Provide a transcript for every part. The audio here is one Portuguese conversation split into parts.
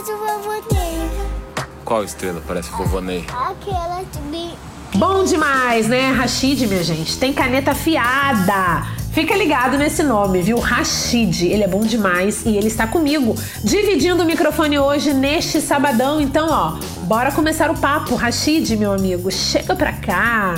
Qual estrela parece o vovô Ney? Aquela também. Bom demais, né? Rashid, minha gente, tem caneta afiada. Fica ligado nesse nome, viu? Rashid, ele é bom demais e ele está comigo, dividindo o microfone hoje neste sabadão. Então, ó, bora começar o papo. Rashid, meu amigo, chega pra cá.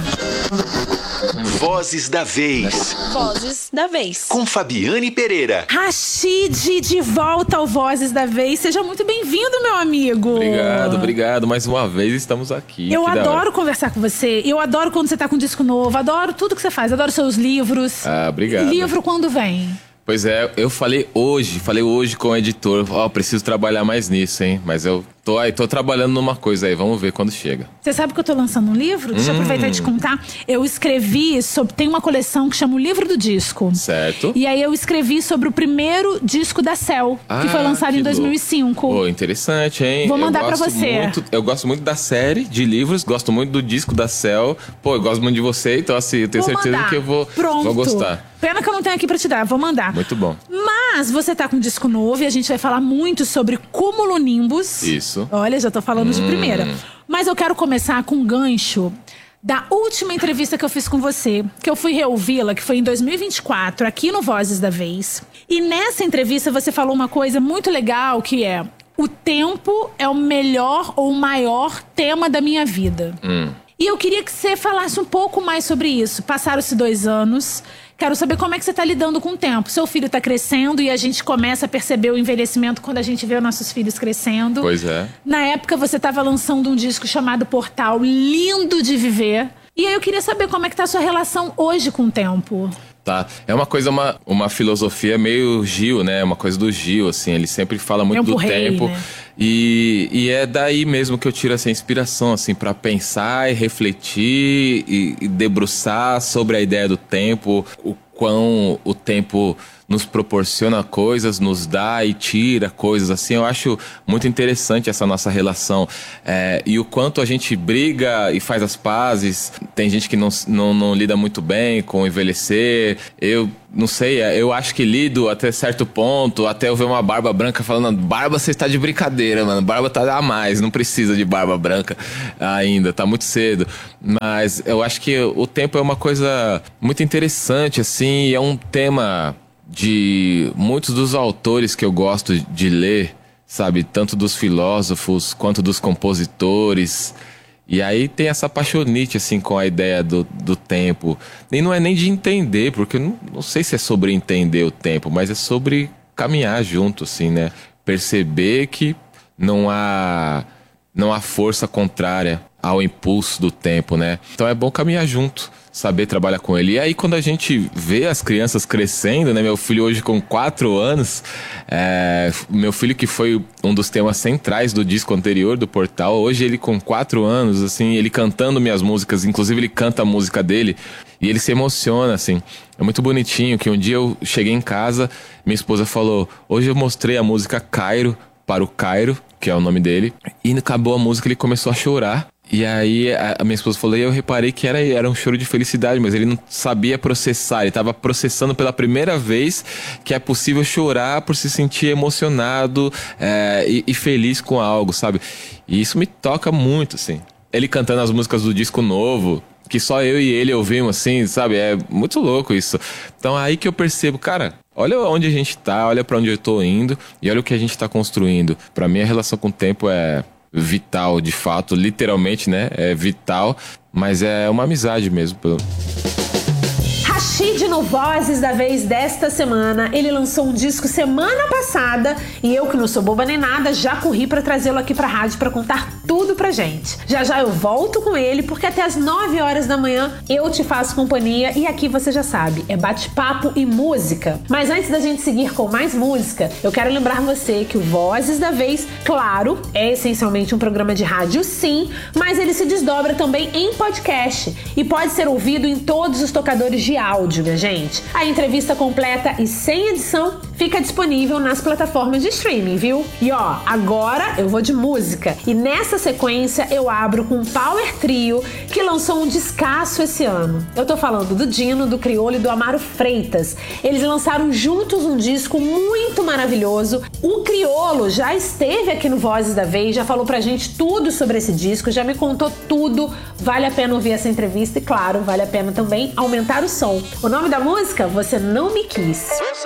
Vozes da Vez. Vozes da Vez. Com Fabiane Pereira. Rashid, de volta ao Vozes da Vez. Seja muito bem-vindo, meu amigo. Obrigado. Mais uma vez estamos aqui. Eu adoro conversar com você. Eu adoro quando você tá com um disco novo. Adoro tudo que você faz. Adoro seus livros. Ah, obrigado. Livro quando vem? Pois é, eu falei hoje com o editor, preciso trabalhar mais nisso, hein? Mas eu tô trabalhando numa coisa aí, vamos ver quando chega. Você sabe que eu tô lançando um livro? Deixa eu aproveitar e te contar. Eu escrevi tem uma coleção que chama O Livro do Disco. Certo. E aí eu escrevi sobre o primeiro disco da Cell, que foi lançado em 2005. Pô, interessante, hein? Vou mandar pra você. Eu gosto muito da série de livros, gosto muito do disco da Cell. Pô, eu gosto muito de você, então assim, eu tenho certeza que eu vou gostar. Pena que eu não tenho aqui pra te dar, vou mandar. Muito bom. Mas você tá com um disco novo e a gente vai falar muito sobre Cumulonimbus. Isso. Olha, já tô falando de primeira. Mas eu quero começar com um gancho da última entrevista que eu fiz com você, que eu fui reouvi-la, que foi em 2024, aqui no Vozes da Vez. E nessa entrevista você falou uma coisa muito legal, que é: o tempo é o melhor ou o maior tema da minha vida. E eu queria que você falasse um pouco mais sobre isso. Passaram-se 2 anos. Quero saber como é que você está lidando com o tempo. Seu filho está crescendo e a gente começa a perceber o envelhecimento quando a gente vê os nossos filhos crescendo. Pois é. Na época você estava lançando um disco chamado Portal, lindo de viver. E aí eu queria saber como é que tá a sua relação hoje com o tempo. Tá, é uma coisa, uma filosofia meio Gil, né? Uma coisa do Gil, assim, ele sempre fala muito do tempo. Né? E é daí mesmo que eu tiro essa inspiração, assim, pra pensar e refletir e debruçar sobre a ideia do tempo, o quão o tempo nos proporciona coisas, nos dá e tira coisas, assim. Eu acho muito interessante essa nossa relação. E o quanto a gente briga e faz as pazes. Tem gente que não lida muito bem com envelhecer. Eu não sei, eu acho que lido até certo ponto, até eu ver uma barba branca falando: barba, você está de brincadeira, mano. Barba tá a mais, não precisa de barba branca ainda, tá muito cedo. Mas eu acho que o tempo é uma coisa muito interessante, assim, é um tema de muitos dos autores que eu gosto de ler, sabe? Tanto dos filósofos quanto dos compositores. E aí tem essa paixonite, assim, com a ideia do tempo. E não é nem de entender, porque eu não sei se é sobre entender o tempo, mas é sobre caminhar junto, assim, né? Perceber que não há força contrária ao impulso do tempo, né? Então é bom caminhar junto, saber trabalhar com ele. E aí quando a gente vê as crianças crescendo, né? Meu filho hoje com 4 anos, meu filho que foi um dos temas centrais do disco anterior, do Portal, hoje ele com 4 anos, assim, ele cantando minhas músicas, inclusive ele canta a música dele e ele se emociona, assim. É muito bonitinho que um dia eu cheguei em casa, minha esposa falou: hoje eu mostrei a música Cairo para o Cairo, que é o nome dele, e acabou a música, ele começou a chorar. E aí a minha esposa falou, e eu reparei que era um choro de felicidade, mas ele não sabia processar, ele estava processando pela primeira vez que é possível chorar por se sentir emocionado e feliz com algo, sabe? E isso me toca muito, assim. Ele cantando as músicas do disco novo, que só eu e ele ouvimos, assim, sabe? É muito louco isso. Então aí que eu percebo, cara, olha onde a gente tá, olha pra onde eu tô indo e olha o que a gente tá construindo. Pra mim a relação com o tempo é vital, de fato, literalmente, né? É vital, mas é uma amizade mesmo. Rashid no Vozes da Vez desta semana. Ele lançou um disco semana passada e eu, que não sou boba nem nada, já corri pra trazê-lo aqui pra rádio pra contar tudo pra gente. Já já eu volto com ele, porque até as 9 horas da manhã eu te faço companhia e aqui você já sabe, é bate-papo e música. Mas antes da gente seguir com mais música, eu quero lembrar você que o Vozes da Vez, claro, é essencialmente um programa de rádio, sim, mas ele se desdobra também em podcast e pode ser ouvido em todos os tocadores de áudio, minha gente. A entrevista completa e sem edição fica fica disponível nas plataformas de streaming, viu? E ó, agora eu vou de música. E nessa sequência eu abro com um Power Trio que lançou um descasso esse ano. Eu tô falando do Dino, do Criolo e do Amaro Freitas. Eles lançaram juntos um disco muito maravilhoso. O Criolo já esteve aqui no Vozes da Vez, já falou pra gente tudo sobre esse disco, já me contou tudo. Vale a pena ouvir essa entrevista e, claro, vale a pena também aumentar o som. O nome da música? Você Não Me Quis.